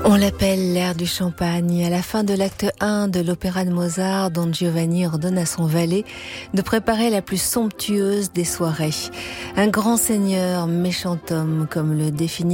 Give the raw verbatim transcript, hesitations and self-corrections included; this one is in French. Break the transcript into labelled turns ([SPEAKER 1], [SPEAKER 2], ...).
[SPEAKER 1] On l'appelle l'air du champagne. À la fin de l'acte un de l'opéra de Mozart, Don Giovanni ordonne à son valet de préparer la plus somptueuse des soirées. Un grand seigneur, méchant homme, comme le définit